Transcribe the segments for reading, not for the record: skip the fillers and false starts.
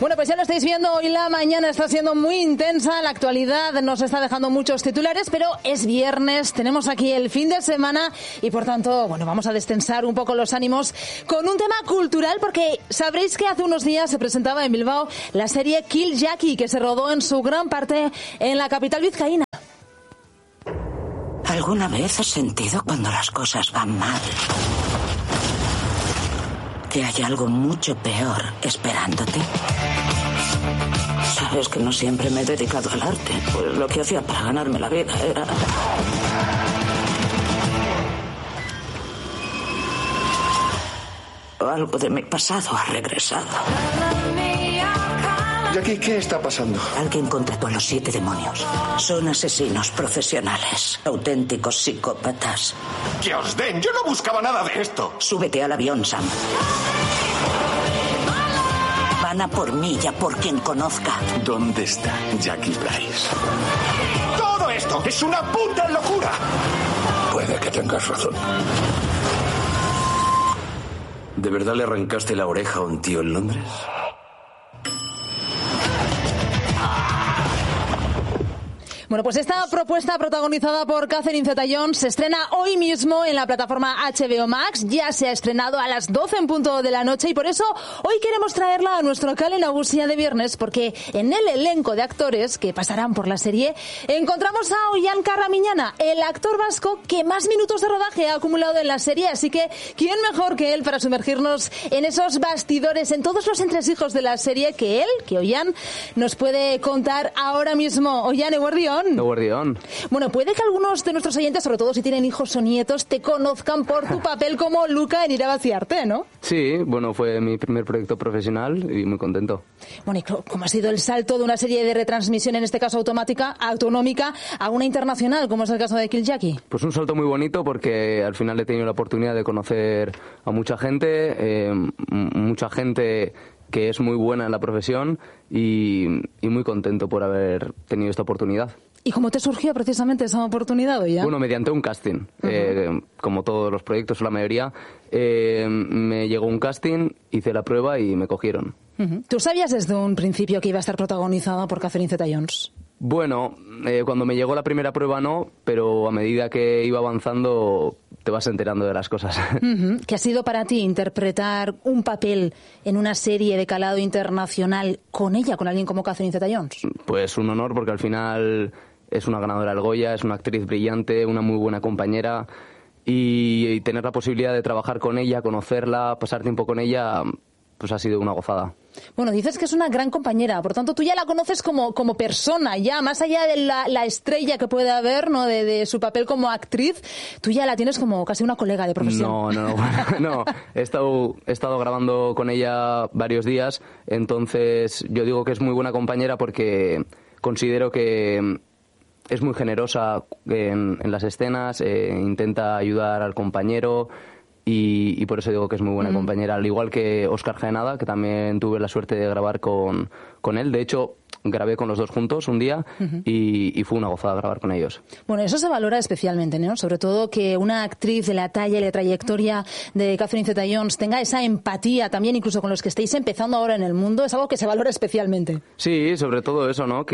Bueno, pues ya lo estáis viendo, hoy la mañana está siendo muy intensa, la actualidad nos está dejando muchos titulares, pero es viernes, tenemos aquí el fin de semana y por tanto, bueno, vamos a destensar un poco los ánimos con un tema cultural, porque sabréis que hace unos días se presentaba en Bilbao la serie Kill Jackie, que se rodó en su gran parte en la capital vizcaína. ¿Alguna vez has sentido cuando las cosas van mal? Que hay algo mucho peor esperándote. Sabes que no siempre me he dedicado al arte, pues lo que hacía para ganarme la vida era... Algo de mi pasado ha regresado. Jackie, ¿qué está pasando? Alguien contrató a los 7 demonios. Son asesinos profesionales, auténticos psicópatas. ¡Que os den! ¡Yo no buscaba nada de esto! Súbete al avión, Sam. Van a por mí y a por quien conozca. ¿Dónde está Jackie Price? ¡Todo esto es una puta locura! Puede que tengas razón. ¿De verdad le arrancaste la oreja a un tío en Londres? Bueno, pues esta propuesta protagonizada por Catherine Zeta-Jones se estrena hoy mismo en la plataforma HBO Max. Ya se ha estrenado a las 12 en punto de la noche y por eso hoy queremos traerla a nuestro Kale Nagusia de viernes, porque en el elenco de actores que pasarán por la serie encontramos a Ollán Carramiñana, el actor vasco que más minutos de rodaje ha acumulado en la serie. Así que, ¿quién mejor que él para sumergirnos en esos bastidores, en todos los entresijos de la serie, que Ollán nos puede contar ahora mismo? Ollán, eguerdión. Guardián. Bueno, puede que algunos de nuestros oyentes, sobre todo si tienen hijos o nietos, te conozcan por tu papel como Luca en Ir a vaciarte, ¿no? Sí, bueno, fue mi primer proyecto profesional y muy contento. Bueno, ¿y cómo ha sido el salto de una serie de retransmisión, en este caso autonómica, a una internacional, como es el caso de Kill Jackie? Pues un salto muy bonito porque al final he tenido la oportunidad de conocer a mucha gente que es muy buena en la profesión y muy contento por haber tenido esta oportunidad. ¿Y cómo te surgió precisamente esa oportunidad, ya? Bueno, mediante un casting. Como todos los proyectos, o la mayoría, me llegó un casting, hice la prueba y me cogieron. ¿Tú sabías desde un principio que iba a estar protagonizada por Catherine Zeta-Jones? Bueno, cuando me llegó la primera prueba no, pero a medida que iba avanzando te vas enterando de las cosas. ¿Qué ha sido para ti interpretar un papel en una serie de calado internacional con alguien como Catherine Zeta-Jones? Pues un honor, porque al final es una ganadora del Goya, es una actriz brillante, una muy buena compañera y tener la posibilidad de trabajar con ella, conocerla, pasar tiempo con ella, pues ha sido una gozada. Bueno, dices que es una gran compañera, por tanto tú ya la conoces como persona, ya más allá de la estrella que puede haber, ¿no? De su papel como actriz, tú ya la tienes como casi una colega de profesión. No, he estado grabando con ella varios días, entonces yo digo que es muy buena compañera porque considero que es muy generosa en las escenas, intenta ayudar al compañero. Y por eso digo que es muy buena compañera, al igual que Óscar Jaenada, que también tuve la suerte de grabar con él. De hecho, grabé con los dos juntos un día y fue una gozada grabar con ellos. Bueno, eso se valora especialmente, ¿no? Sobre todo que una actriz de la talla y la trayectoria de Catherine Zeta-Jones tenga esa empatía también, incluso con los que estéis empezando ahora en el mundo, es algo que se valora especialmente. Sí, sobre todo eso, ¿no?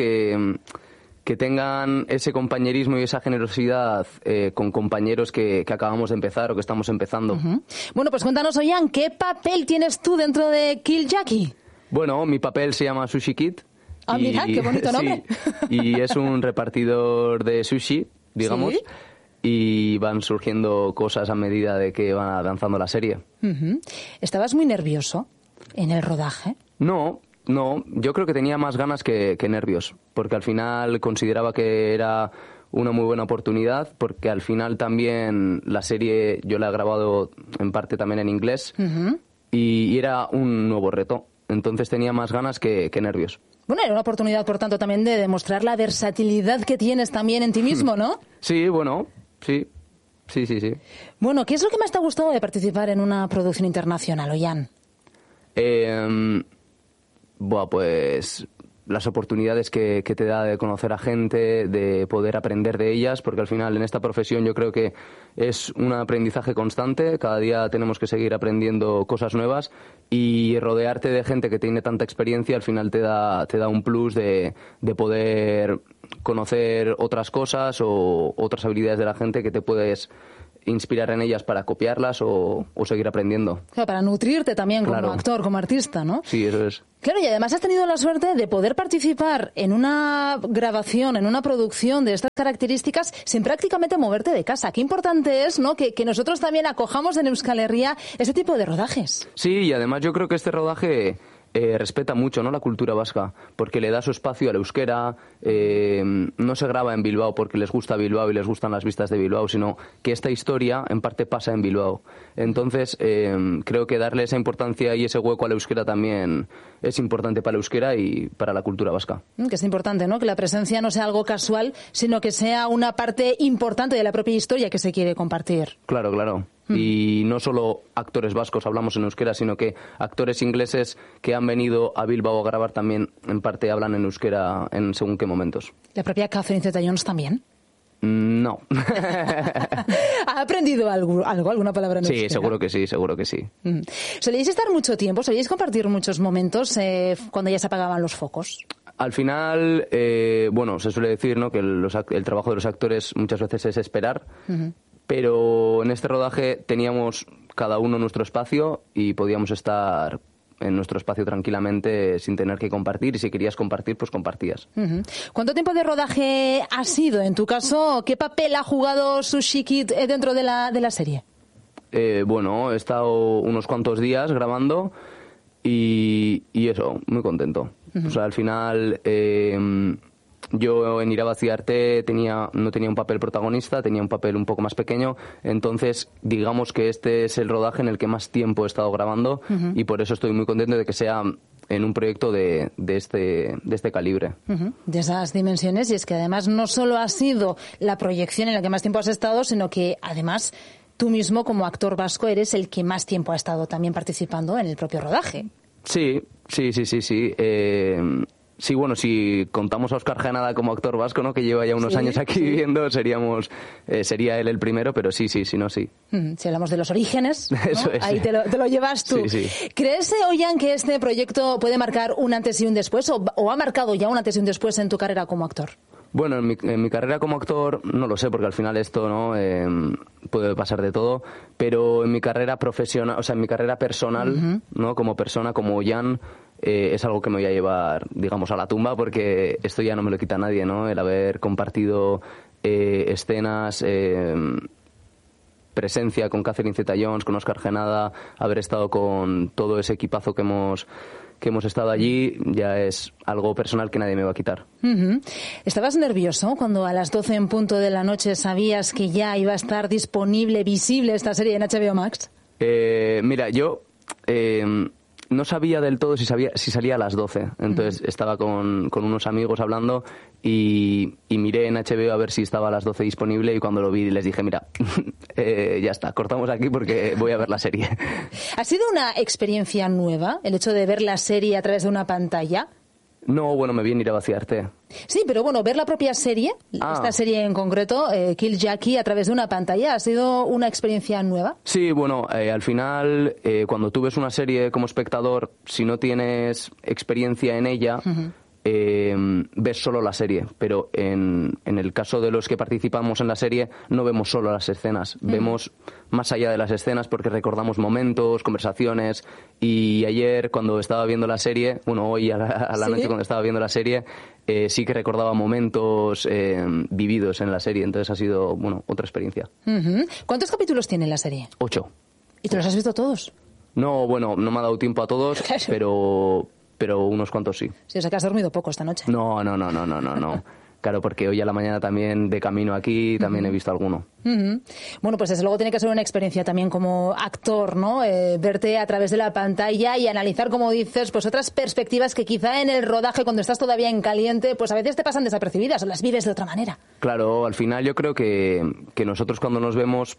Que tengan ese compañerismo y esa generosidad con compañeros que acabamos de empezar o que estamos empezando. Bueno, pues cuéntanos, Ollán, ¿qué papel tienes tú dentro de Kill Jackie? Bueno, mi papel se llama Sushi Kid. Ah, mira, qué bonito nombre. Sí, y es un repartidor de sushi, digamos, ¿sí? Y van surgiendo cosas a medida de que van avanzando la serie. ¿Estabas muy nervioso en el rodaje? No, yo creo que tenía más ganas que nervios, porque al final consideraba que era una muy buena oportunidad, porque al final también la serie yo la he grabado en parte también en inglés y era un nuevo reto, entonces tenía más ganas que nervios. Bueno, era una oportunidad, por tanto, también de demostrar la versatilidad que tienes también en ti mismo, ¿no? Sí, bueno, sí. Bueno, ¿qué es lo que más te ha gustado de participar en una producción internacional, Ollán? Pues las oportunidades que te da de conocer a gente, de poder aprender de ellas, porque al final en esta profesión yo creo que es un aprendizaje constante, cada día tenemos que seguir aprendiendo cosas nuevas y rodearte de gente que tiene tanta experiencia al final te da un plus de poder conocer otras cosas o otras habilidades de la gente que te puedes inspirar en ellas para copiarlas o seguir aprendiendo. Claro, para nutrirte también como actor, como artista, ¿no? Sí, eso es. Claro, y además has tenido la suerte de poder participar en una grabación, en una producción de estas características sin prácticamente moverte de casa. Qué importante es, ¿no?, que nosotros también acojamos en Euskal Herria ese tipo de rodajes. Sí, y además yo creo que este rodaje respeta mucho, ¿no?, la cultura vasca, porque le da su espacio al euskera. No se graba en Bilbao porque les gusta Bilbao y les gustan las vistas de Bilbao, sino que esta historia en parte pasa en Bilbao. Entonces creo que darle esa importancia y ese hueco al euskera también es importante para el euskera y para la cultura vasca. Que es importante, ¿no?, que la presencia no sea algo casual, sino que sea una parte importante de la propia historia que se quiere compartir. Claro, claro. Y no solo actores vascos hablamos en euskera, sino que actores ingleses que han venido a Bilbao a grabar también en parte hablan en euskera en según qué momentos. ¿La propia Catherine Zeta-Jones también? No. ¿Ha aprendido alguna palabra en euskera? Sí, seguro que sí. ¿Solíais estar mucho tiempo? ¿Solíais compartir muchos momentos cuando ya se apagaban los focos? Al final, se suele decir, ¿no?, que el trabajo de los actores muchas veces es esperar. Pero en este rodaje teníamos cada uno nuestro espacio y podíamos estar en nuestro espacio tranquilamente sin tener que compartir, y si querías compartir, pues compartías. ¿Cuánto tiempo de rodaje ha sido? En tu caso, ¿qué papel ha jugado Sushi Kid dentro de la serie? He estado unos cuantos días grabando y eso, muy contento. O sea, al final yo en Irabazi-Arte no tenía un papel protagonista, tenía un papel un poco más pequeño, entonces digamos que este es el rodaje en el que más tiempo he estado grabando y por eso estoy muy contento de que sea en un proyecto de este calibre. De esas dimensiones, y es que además no solo ha sido la proyección en la que más tiempo has estado, sino que además tú mismo como actor vasco eres el que más tiempo ha estado también participando en el propio rodaje. Sí. Sí, bueno, si contamos a Óscar Genada como actor vasco, ¿no?, que lleva ya unos años aquí viviendo, sería él el primero, pero sí. Si hablamos de los orígenes, ¿no? Eso es. Ahí te lo llevas tú. Sí. ¿Crees, Oian, que este proyecto puede marcar un antes y un después, o ha marcado ya un antes y un después en tu carrera como actor? Bueno, en mi carrera como actor no lo sé, porque al final esto no puede pasar de todo, pero en mi carrera profesional, o sea, en mi carrera personal, ¿no?, como persona, como Oian, es algo que me voy a llevar, digamos, a la tumba, porque esto ya no me lo quita nadie, ¿no? El haber compartido escenas, presencia con Catherine Zeta-Jones, con Óscar Genada, haber estado con todo ese equipazo que hemos estado allí, ya es algo personal que nadie me va a quitar. ¿Estabas nervioso cuando a las 12 en punto de la noche sabías que ya iba a estar disponible, visible esta serie en HBO Max? Mira, yo no sabía del todo si salía a las 12. Entonces estaba con unos amigos hablando y miré en HBO a ver si estaba a las 12 disponible, y cuando lo vi les dije, mira, ya está, cortamos aquí porque voy a ver la serie. ¿Ha sido una experiencia nueva el hecho de ver la serie a través de una pantalla? No, bueno, me viene Irabazi-Arte. Sí, pero bueno, ver la propia serie, esta serie en concreto, Kill Jackie, a través de una pantalla, ¿ha sido una experiencia nueva? Sí, bueno, al final, cuando tú ves una serie como espectador, si no tienes experiencia en ella, ves solo la serie, pero en el caso de los que participamos en la serie no vemos solo las escenas, vemos más allá de las escenas porque recordamos momentos, conversaciones, y ayer cuando estaba viendo la serie, hoy a la noche cuando estaba viendo la serie, sí que recordaba momentos vividos en la serie, entonces ha sido, otra experiencia. ¿Cuántos capítulos tiene la serie? 8. ¿Y te los has visto todos? No, no me ha dado tiempo a todos, pero unos cuantos sí. Sí, o sea que has dormido poco esta noche. No. Claro, porque hoy a la mañana también, de camino aquí, también he visto alguno. Bueno, pues desde luego tiene que ser una experiencia también como actor, ¿no? Verte a través de la pantalla y analizar, como dices, pues otras perspectivas que quizá en el rodaje, cuando estás todavía en caliente, pues a veces te pasan desapercibidas o las vives de otra manera. Claro, al final yo creo que nosotros cuando nos vemos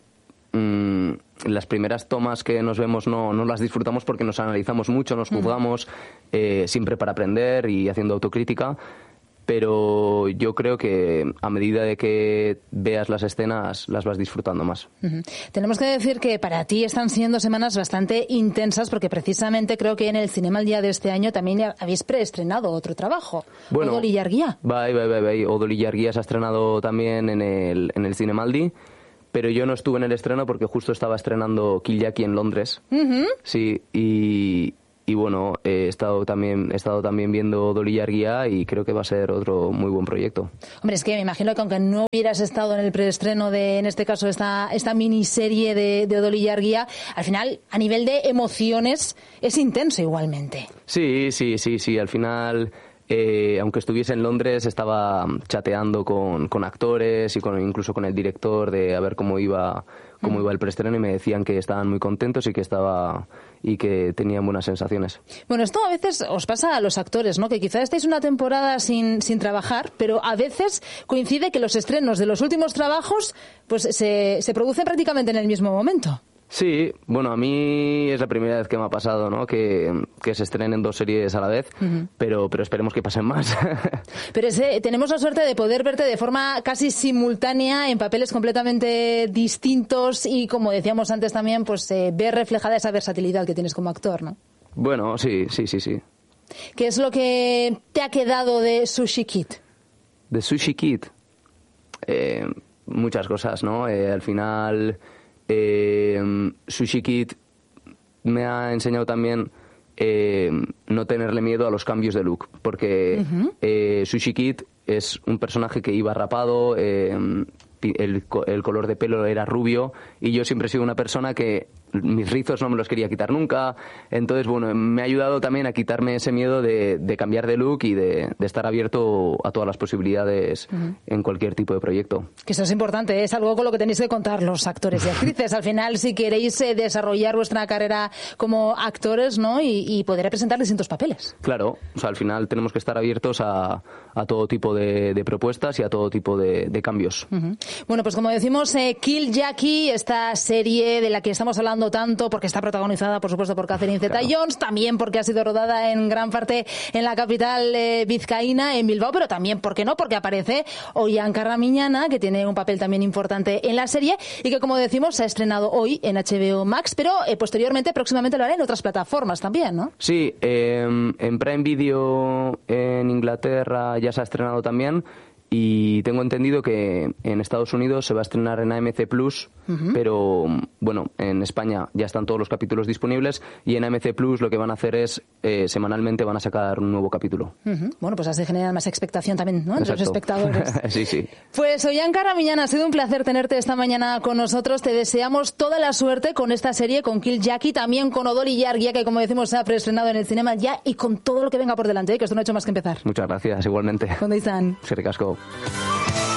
las primeras tomas que nos vemos no las disfrutamos porque nos analizamos mucho, nos juzgamos, siempre para aprender y haciendo autocrítica. Pero yo creo que a medida de que veas las escenas, las vas disfrutando más. Tenemos que decir que para ti están siendo semanas bastante intensas, porque precisamente creo que en el Cinema al Día de este año también habéis preestrenado otro trabajo, bueno, Odol Illargia. Bai. Odol Illargia se ha estrenado también en el Cinemaldi, pero yo no estuve en el estreno porque justo estaba estrenando Kill Jackie en Londres. Sí, y bueno, he estado también viendo Odol Illargia y creo que va a ser otro muy buen proyecto. Hombre, es que me imagino que aunque no hubieras estado en el preestreno de, en este caso, esta miniserie de Odol Illargia, al final, a nivel de emociones, es intenso igualmente. Sí, al final... aunque estuviese en Londres, estaba chateando con actores y incluso con el director de a ver cómo iba el preestreno, y me decían que estaban muy contentos y que tenían buenas sensaciones. Bueno, esto a veces os pasa a los actores, ¿no? Que quizá estéis una temporada sin trabajar, pero a veces coincide que los estrenos de los últimos trabajos pues se producen prácticamente en el mismo momento. Sí, bueno, a mí es la primera vez que me ha pasado, ¿no? Que se estrenen 2 series a la vez, pero esperemos que pasen más. Pero tenemos la suerte de poder verte de forma casi simultánea en papeles completamente distintos y, como decíamos antes también, pues ver reflejada esa versatilidad que tienes como actor, ¿no? Bueno, sí. ¿Qué es lo que te ha quedado de Sushi Kid? De Sushi Kid, muchas cosas, ¿no? Al final... Sushi Kid me ha enseñado también no tenerle miedo a los cambios de look, porque Sushi Kid es un personaje que iba rapado, el color de pelo era rubio, y yo siempre he sido una persona que mis rizos no me los quería quitar nunca. Entonces, bueno, me ha ayudado también a quitarme ese miedo de cambiar de look y de estar abierto a todas las posibilidades en cualquier tipo de proyecto. Que eso es importante, es algo con lo que tenéis que contar los actores y actrices. Al final, si queréis desarrollar vuestra carrera como actores, ¿no? Y poder representar distintos papeles. Claro, o sea, al final tenemos que estar abiertos a todo tipo de propuestas y a todo tipo de cambios. Bueno, pues como decimos, Kill Jackie, esta serie de la que estamos hablando tanto, porque está protagonizada, por supuesto, por Catherine Zeta-Jones, también porque ha sido rodada en gran parte en la capital vizcaína, en Bilbao, pero también, ¿por qué no?, porque aparece Ollán Carramiñana, que tiene un papel también importante en la serie y que, como decimos, se ha estrenado hoy en HBO Max, pero posteriormente, próximamente lo hará en otras plataformas también, ¿no? Sí, en Prime Video en Inglaterra ya se ha estrenado también. Y tengo entendido que en Estados Unidos se va a estrenar en AMC Plus, pero bueno, en España ya están todos los capítulos disponibles, y en AMC Plus lo que van a hacer es semanalmente van a sacar un nuevo capítulo. Bueno, pues así genera más expectación también, ¿no?, entre los espectadores. Sí. Pues Ollán Carramiñana, ha sido un placer tenerte esta mañana con nosotros. Te deseamos toda la suerte con esta serie, con Kill Jackie, también con Odol Illargia, que como decimos se ha preestrenado en el Cinema ya, y con todo lo que venga por delante, que esto no ha hecho más que empezar. Muchas gracias, igualmente. ¿Dónde están? Eskerrik asko.